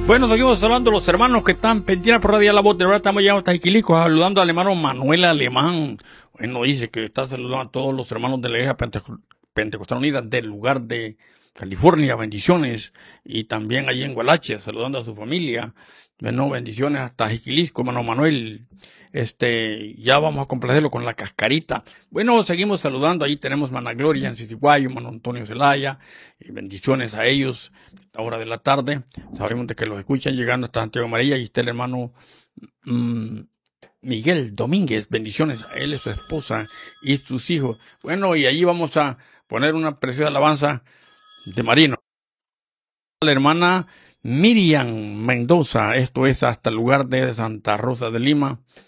Bueno, seguimos hablando de los hermanos que están pendientes por Radio La Voz. De verdad estamos llegando hasta Jiquilico, saludando al hermano Manuel Alemán. Bueno, dice que está saludando a todos los hermanos de la Iglesia Pentecostal Unida del lugar de California. Bendiciones. Y también allí en Gualache, saludando a su familia. Bueno, bendiciones hasta Jiquilisco, hermano Manuel. Ya vamos a complacerlo con la cascarita. Bueno, seguimos saludando. Ahí tenemos Mana Gloria en Ciciguayo, Mano Antonio Zelaya. Y bendiciones a ellos a esta hora de la tarde. Sabemos de que los escuchan llegando hasta Santiago María. Y está el hermano Miguel Domínguez. Bendiciones a él y su esposa y sus hijos. Bueno, y allí vamos a poner una preciosa alabanza de Marino. La hermana Miriam Mendoza, esto es hasta el lugar de Santa Rosa de Lima.